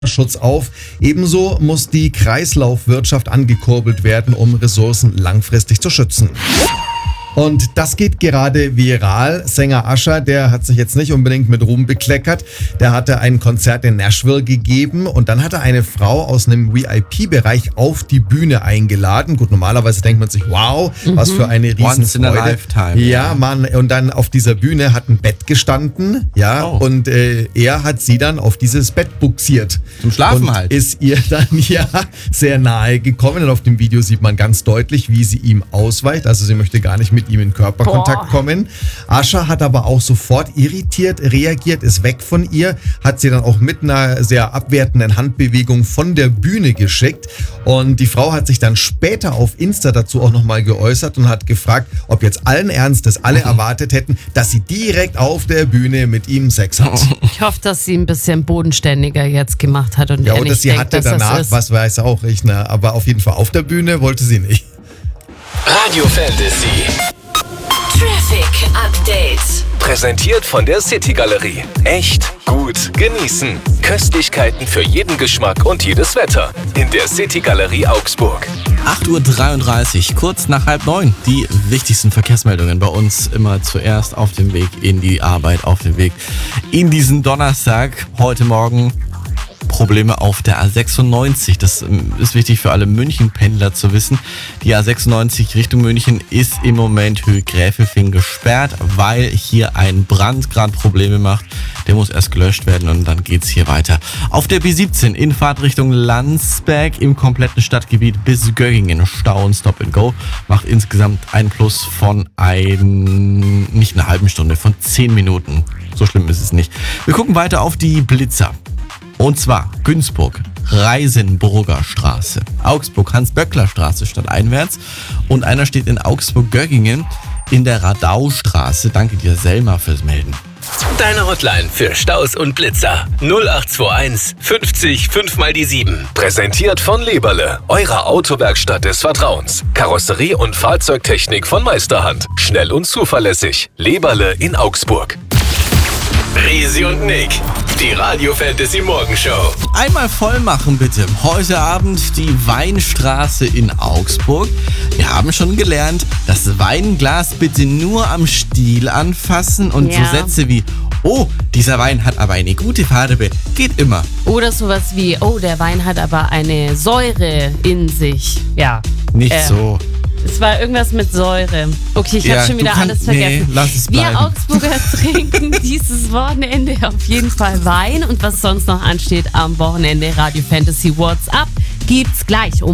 Schutz auf. Ebenso muss die Kreislaufwirtschaft angekurbelt werden, um Ressourcen langfristig zu schützen. Und das geht gerade viral. Sänger Usher, der hat sich jetzt nicht unbedingt mit Ruhm bekleckert. Der hatte ein Konzert in Nashville gegeben und dann hat er eine Frau aus einem VIP-Bereich auf die Bühne eingeladen. Gut, normalerweise denkt man sich, wow, was für eine Riesenfreude. Once in a lifetime. Ja, Mann. Und dann auf dieser Bühne hat ein Bett gestanden, ja, und er hat sie dann auf dieses Bett buxiert. Zum Schlafen und halt. Ist ihr dann sehr nahe gekommen und auf dem Video sieht man ganz deutlich, wie sie ihm ausweicht. Also sie möchte gar nicht mit ihm in Körperkontakt kommen. Usher hat aber auch sofort irritiert reagiert, ist weg von ihr, hat sie dann auch mit einer sehr abwertenden Handbewegung von der Bühne geschickt und die Frau hat sich dann später auf Insta dazu auch nochmal geäußert und hat gefragt, ob jetzt allen Ernstes alle erwartet hätten, dass sie direkt auf der Bühne mit ihm Sex hat. Ich hoffe, dass sie ein bisschen bodenständiger jetzt gemacht hat und Ja, er oder nicht sie denkt, hatte dass das danach, ist. was weiß auch ich, ne? Aber auf jeden Fall auf der Bühne wollte sie nicht. Radio Fantasy. Traffic Update. Präsentiert von der City Galerie. Echt gut genießen. Köstlichkeiten für jeden Geschmack und jedes Wetter. In der City Galerie Augsburg. 8.33 Uhr, kurz nach 8:30. Die wichtigsten Verkehrsmeldungen bei uns immer zuerst auf dem Weg in die Arbeit, auf dem Weg in diesen Donnerstag. Heute Morgen Probleme auf der A96. Das ist wichtig für alle München-Pendler zu wissen. Die A96 Richtung München ist im Moment Höhe Gräfelfing gesperrt, weil hier ein Brand gerade Probleme macht. Der muss erst gelöscht werden und dann geht's hier weiter. Auf der B17 in Fahrtrichtung Landsberg im kompletten Stadtgebiet bis Göggingen Stau und Stop and Go macht insgesamt ein Plus von nicht einer halben Stunde, von 10 Minuten. So schlimm ist es nicht. Wir gucken weiter auf die Blitzer. Und zwar Günzburg, Reisenburger Straße, Augsburg, Hans-Böckler-Straße stadteinwärts und einer steht in Augsburg-Göggingen in der Radaustraße. Danke dir, Selma, fürs Melden. Deine Hotline für Staus und Blitzer. 0821 50 5 mal die 7. Präsentiert von Leberle, eurer Autowerkstatt des Vertrauens. Karosserie und Fahrzeugtechnik von Meisterhand. Schnell und zuverlässig. Leberle in Augsburg. Risi und Nick, die Radio Fantasy Morgenshow. Einmal voll machen bitte. Heute Abend die Weinstraße in Augsburg. Wir haben schon gelernt, das Weinglas bitte nur am Stiel anfassen und so Sätze wie, oh, dieser Wein hat aber eine gute Farbe, geht immer. Oder sowas wie, oh, der Wein hat aber eine Säure in sich. Ja. Nicht so. Es war irgendwas mit Säure. Okay, ich habe schon wieder alles vergessen. Nee, lass es bleiben. Wir Augsburger trinken dieses Wochenende auf jeden Fall Wein. Und was sonst noch ansteht am Wochenende, Radio Fantasy What's Up, gibt's gleich um